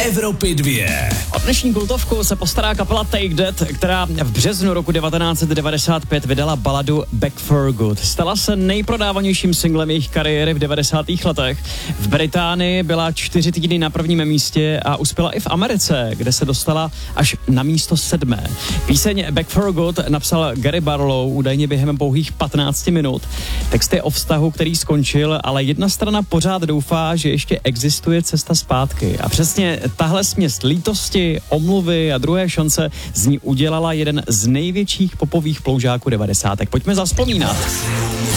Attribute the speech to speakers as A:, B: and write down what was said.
A: Evropy 2.
B: O dnešní kultovku se postará kapela Take That, která v březnu roku 1995 vydala baladu Back for Good. Stala se nejprodávanějším singlem jejich kariéry v 90. letech. V Británii byla 4 týdny na prvním místě a uspěla i v Americe, kde se dostala až na místo 7. Píseň Back for Good napsal Gary Barlow údajně během pouhých 15 minut. Text je o vztahu, který skončil, ale jedna strana pořád doufá, že ještě existuje cesta zpátky. A přesně tahle směs lítosti, omluvy a druhé šance z ní udělala jeden z největších popových ploužáků 90. Pojďme zavzpomínat.